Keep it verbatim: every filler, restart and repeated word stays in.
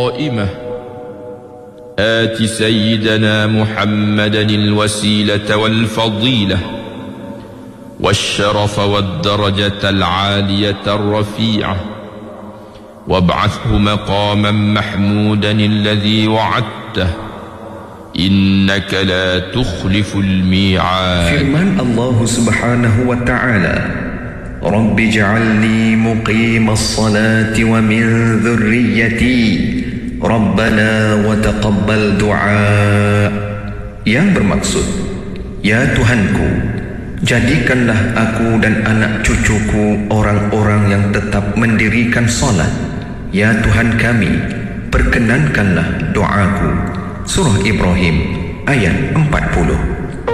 قائمة آت سيدنا محمدا الوسيلة والفضيلة والشرف والدرجة العالية الرفيعة وابعثه مقاما محمودا الذي وعدته إنك لا تخلف الميعاد. Firman Allah Subhanahu wa taala, Rabbi ja'alni muqimas salati wa min dhurriyyati Rabbana wa taqabbal du'a. Yang bermaksud, ya Tuhanku, jadikanlah aku dan anak cucuku orang-orang yang tetap mendirikan salat. Ya Tuhan kami, perkenankanlah doaku. Surah Ibrahim ayat empat puluh.